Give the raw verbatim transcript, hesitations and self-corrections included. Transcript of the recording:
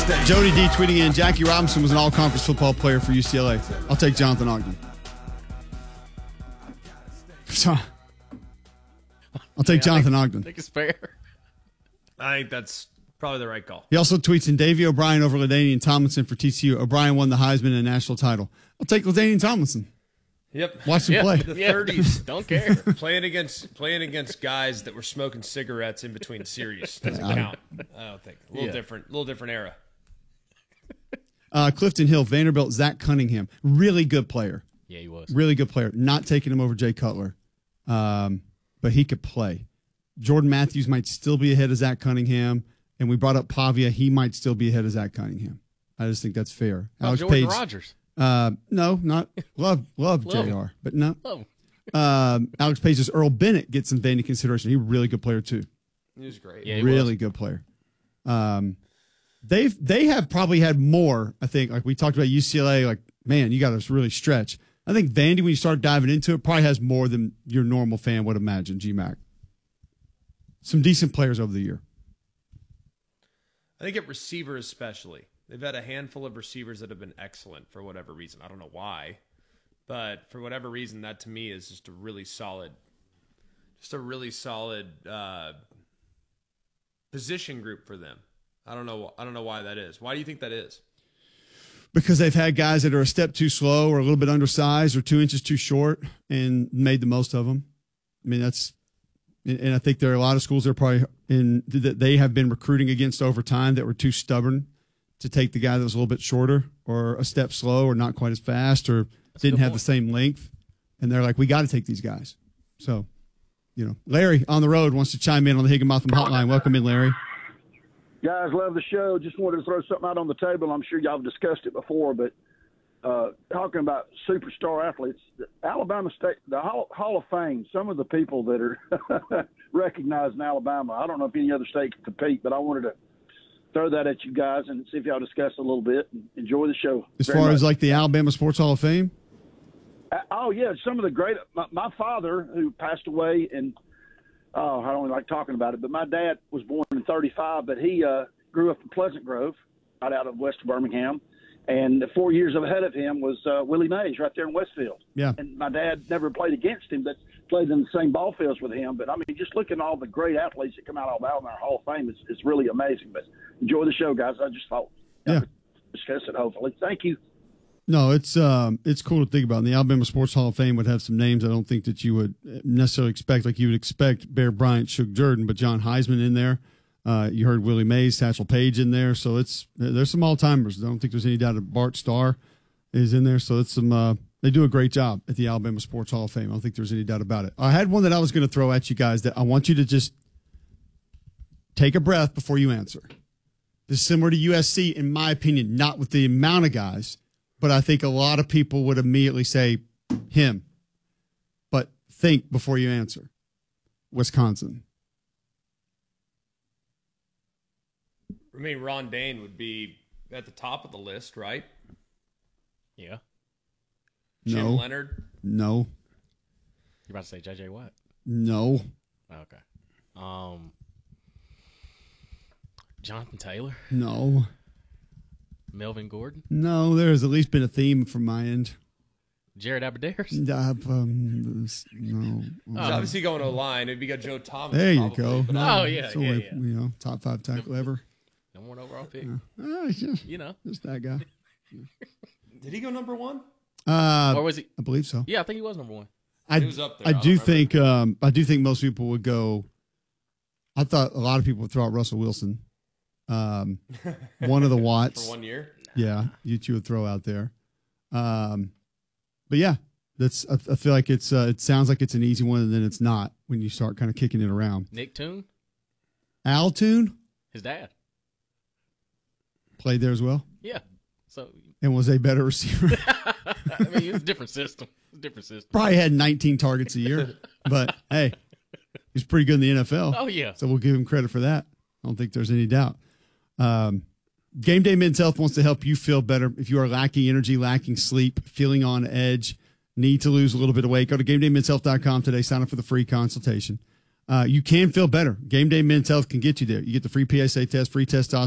State. Jody D tweeting in, Jackie Robinson was an all-conference football player for U C L A. I'll take Jonathan Ogden. So, I'll take Yeah, Jonathan I think, Ogden. I think it's fair. I think that's probably the right call. He also tweets in Davey O'Brien over LaDainian Tomlinson for T C U. O'Brien won the Heisman and national title. I'll take LaDainian Tomlinson. Yep. Watch him Yeah. play. The Yeah. thirties. Don't care. Playing against playing against guys that were smoking cigarettes in between series doesn't count. I don't think. A little Yeah. different. A little different era. Uh, Clifton Hill, Vanderbilt, Zach Cunningham. Really good player. Yeah, he was. Really good player. Not taking him over Jay Cutler. Um, but he could play. Jordan Matthews might still be ahead of Zach Cunningham. And we brought up Pavia. He might still be ahead of Zach Cunningham. I just think that's fair. How Alex Jordan Page. Rogers. Uh, no, not love, love, Love J him. R, but no. Oh, Um, Alex Page's Earl Bennett gets some Vandy consideration. He's a really good player too. He was great. yeah, he Really was. good player. Um, they've they have probably had more. I think like we talked about U C L A. Like man, you got to really stretch. I think Vandy, when you start diving into it, probably has more than your normal fan would imagine. G Mac. Some decent players over the year. I think at receiver especially. They've had a handful of receivers that have been excellent for whatever reason. I don't know why. But for whatever reason, that to me is just a really solid, just a really solid uh, position group for them. I don't know. I don't know why that is. Why do you think that is? Because they've had guys that are a step too slow or a little bit undersized or two inches too short and made the most of them. I mean, that's, and I think there are a lot of schools that are probably in, that they have been recruiting against over time that were too stubborn to take the guy that was a little bit shorter or a step slow or not quite as fast or didn't have the same length. And they're like, we got to take these guys. So, you know, Larry on the road wants to chime in on the Higginbotham hotline. Welcome in, Larry. Guys, love the show. Just wanted to throw something out on the table. I'm sure y'all have discussed it before, but uh, talking about superstar athletes, the Alabama State, the Hall, Hall of Fame, some of the people that are recognized in Alabama, I don't know if any other state can compete, but I wanted to throw that at you guys and see if y'all discuss it a little bit. And enjoy the show. As very far much. as like the Alabama Sports Hall of Fame? Uh, oh, yeah, some of the great my, – my father, who passed away, and oh, I don't like talking about it, but my dad was born in thirty-five, but he uh, grew up in Pleasant Grove, right out of west of Birmingham. And the four years ahead of him was uh, Willie Mays right there in Westfield. Yeah. And my dad never played against him, but played in the same ball fields with him. But, I mean, just looking at all the great athletes that come out of Alabama in our Hall of Fame is, is really amazing. But enjoy the show, guys. I just thought Yeah. discuss it, hopefully. Thank you. No, it's um, it's cool to think about. And the Alabama Sports Hall of Fame would have some names I don't think that you would necessarily expect. Like you would expect Bear Bryant, Suge Jordan, but John Heisman in there. Uh, you heard Willie Mays, Satchel Paige in there. So it's there's some all timers. I don't think there's any doubt that Bart Starr is in there. So it's some uh, they do a great job at the Alabama Sports Hall of Fame. I don't think there's any doubt about it. I had one that I was going to throw at you guys that I want you to just take a breath before you answer. This is similar to U S C, in my opinion, not with the amount of guys, but I think a lot of people would immediately say him. But think before you answer. Wisconsin. I mean, Ron Dane would be at the top of the list, right? yeah. Jim No. Leonard. No. You're about to say J J Watt. No. Okay. Um, Jonathan Taylor, No. Melvin Gordon, No. There's at least been a theme from my end. Jared Aberdeeners. Uh, um, no. He's obviously going to a line. It'd be got Joe Thomas. There you probably, go. but No, Oh, yeah, so yeah, like, yeah. You know, top five tackle ever. Number one overall pick. Uh, just, You know. just that guy. Did he go number one? Uh, Or was he? I believe so. Yeah, I think he was number one. I, He was up there. I I don't do remember. think um, I do think most people would go. I thought a lot of people would throw out Russell Wilson. Um, one of the Watts. For one year. Yeah, you two would throw out there. Um, but yeah, that's. I, I feel like it's. Uh, it sounds like it's an easy one, and then it's not when you start kind of kicking it around. Nick Toon, Al Toon his dad. played there as well, Yeah. So and was a better receiver. I mean, it's a different system. It's a different system. Probably had nineteen targets a year, but hey, he's pretty good in the N F L. Oh yeah. So we'll give him credit for that. I don't think there's any doubt. Um, Game Day Men's Health wants to help you feel better. If you are lacking energy, lacking sleep, feeling on edge, need to lose a little bit of weight, go to game day men's health dot com today. Sign up for the free consultation. Uh, you can feel better. Game Day Men's Health can get you there. You get the free P S A test, free testosterone